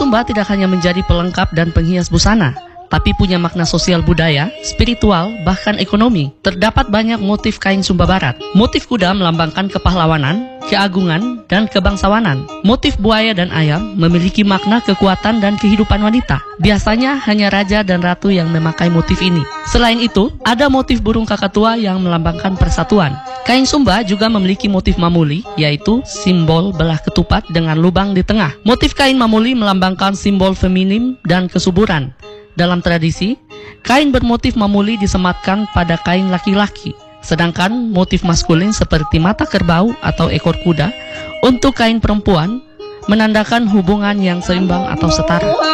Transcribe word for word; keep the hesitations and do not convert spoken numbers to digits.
Sumba tidak hanya menjadi pelengkap dan penghias busana, tapi punya makna sosial budaya, spiritual, bahkan ekonomi. Terdapat banyak motif kain Sumba Barat. Motif kuda melambangkan kepahlawanan, keagungan, dan kebangsawanan. Motif buaya dan ayam memiliki makna kekuatan dan kehidupan wanita. Biasanya hanya raja dan ratu yang memakai motif ini. Selain itu, ada motif burung kakatua yang melambangkan persatuan. Kain Sumba juga memiliki motif mamuli, yaitu simbol belah ketupat dengan lubang di tengah. Motif kain mamuli melambangkan simbol feminim dan kesuburan. Dalam tradisi, kain bermotif mamuli disematkan pada kain laki-laki, sedangkan motif maskulin seperti mata kerbau atau ekor kuda untuk kain perempuan menandakan hubungan yang seimbang atau setara.